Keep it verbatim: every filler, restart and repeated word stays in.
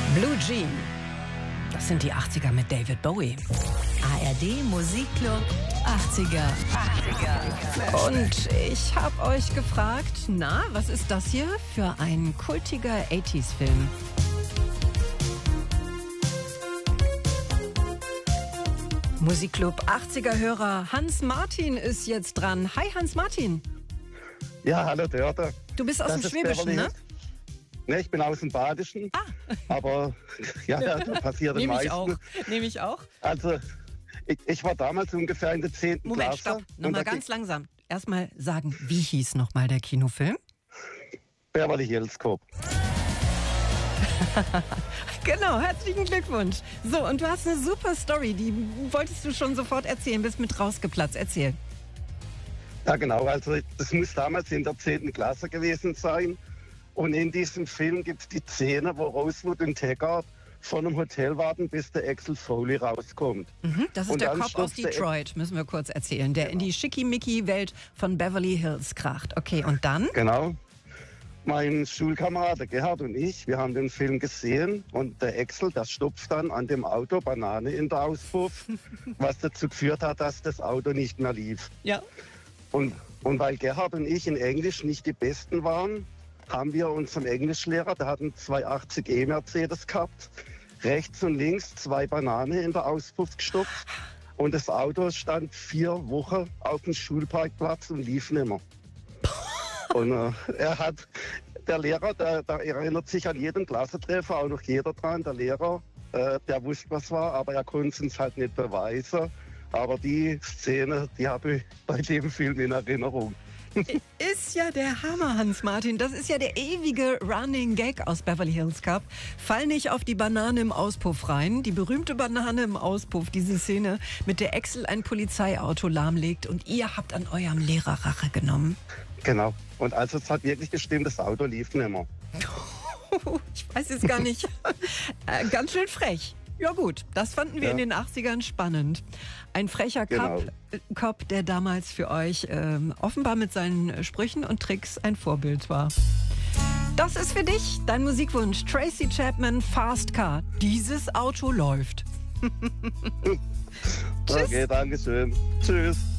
Blue Jean. Das sind die achtziger mit David Bowie. A R D Musikclub achtziger. achtziger. Und ich habe euch gefragt, na, was ist das hier für ein kultiger achtziger-Film? Musikclub achtziger-Hörer Hans Martin ist jetzt dran. Hi Hans Martin. Ja, hallo Dörte. Du bist aus Das dem ist Schwäbischen, Beverly ne? Hills. Ne, ich bin aus dem Badischen. Ah. Aber ja, ja, das passiert den Nehme ich meisten. auch. Nehme ich auch. Also, ich, ich war damals ungefähr in der zehnten Moment, Klasse. stopp. und Nochmal da ganz ging langsam. Erstmal sagen, wie hieß nochmal der Kinofilm? Beverly Hills Cop. Genau, herzlichen Glückwunsch. So, und du hast eine super Story, die wolltest du schon sofort erzählen, bist mit rausgeplatzt. Erzähl. Ja, genau. Also, das muss damals in der zehnten Klasse gewesen sein. Und in diesem Film gibt es die Szene, wo Rosewood und Taggart von einem Hotel warten, bis der Axel Foley rauskommt. Mhm, das ist Und der dann Cop aus stürzt der- Detroit, müssen wir kurz erzählen, der in die Schickimicki-Welt von Beverly Hills kracht. Okay, und dann? Genau. Mein Schulkamerad, der Gerhard und ich, wir haben den Film gesehen und der Axel, der stopft dann an dem Auto Banane in der Auspuff, was dazu geführt hat, dass das Auto nicht mehr lief. Ja. Und, und weil Gerhard und ich in Englisch nicht die Besten waren, haben wir unserem Englischlehrer, der hat einen zweihundertachtzig E Mercedes gehabt, rechts und links zwei Banane in der Auspuff gestopft und das Auto stand vier Wochen auf dem Schulparkplatz und lief nicht mehr. Und äh, er hat, der Lehrer, der, der erinnert sich an jeden Klassentreffer, auch noch jeder dran. Der Lehrer, äh, der wusste, was war, aber er konnte es uns halt nicht beweisen. Aber die Szene, die habe ich bei dem Film in Erinnerung. Ist ja der Hammer, Hans Martin. Das ist ja der ewige Running Gag aus Beverly Hills Cop. Fall nicht auf die Banane im Auspuff rein. Die berühmte Banane im Auspuff, diese Szene, mit der Axel ein Polizeiauto lahmlegt und ihr habt an eurem Lehrer Rache genommen. Genau. Und also es hat wirklich gestimmt, das Auto lief nicht mehr. Ich weiß jetzt gar nicht. äh, ganz schön frech. Ja gut, das fanden wir Ja. in den achtzigern spannend. Ein frecher Genau. Cop, äh, Cop, der damals für euch ähm, offenbar mit seinen Sprüchen und Tricks ein Vorbild war. Das ist für dich dein Musikwunsch. Tracy Chapman, Fast Car. Dieses Auto läuft. Tschüss. Okay, danke schön. Tschüss.